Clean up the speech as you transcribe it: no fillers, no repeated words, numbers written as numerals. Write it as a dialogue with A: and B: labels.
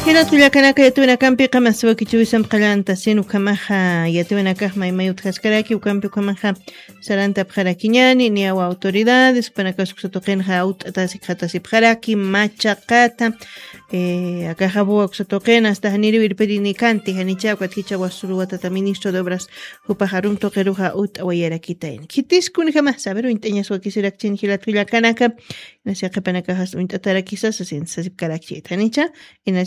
A: Hiratwillakanaka yatawinakampiqa masiwakichuwisam qallanta sinu kamaqa yatawinakaq maymayuta kaskaraki ukampi ukamaqa saranta pqarakiñani niyawa autoridades panakasuk satuqinqa aut'atasi qhatasi pqaraki machaqata akaqa buwa kusatuqina hasta haniri wirpirini kanti hanichaw katkicha wasuruwatata ministro de obras hupajarun toqeruja ut'awayarakitayn kitisku nikama saberu int'añas wakisirakchini hiratwillakanaka nasiqa panakaqas unt'atarakisas sasipkarakchita hanicha